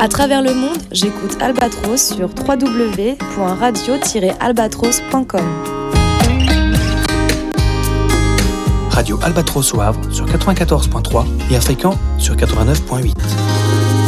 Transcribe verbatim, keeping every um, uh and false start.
À travers le monde, j'écoute Albatros sur w w w point radio tiret albatros point com. Radio Albatros au Havre sur quatre-vingt-quatorze point trois et à Fréquent sur quatre-vingt-neuf point huit.